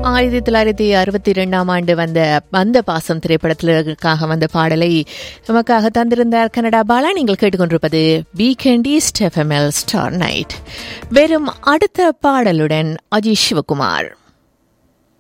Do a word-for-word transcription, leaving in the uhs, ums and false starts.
ஆயிரத்தி தொள்ளாயிரத்தி அறுபத்தி இரண்டாம் ஆண்டு வந்த வந்த பாசம் திரைப்படத்திற்காக வந்த பாடலை நமக்காக தந்திருந்தார் கனடா பாலா. நீங்கள் கேட்டுக்கொண்டிருப்பது வீக்கெண்ட் ஈஸ்ட் எஃப்எம்எல் ஸ்டார் நைட். வெறும் அடுத்த பாடலுடன் அஜய் சிவகுமார்.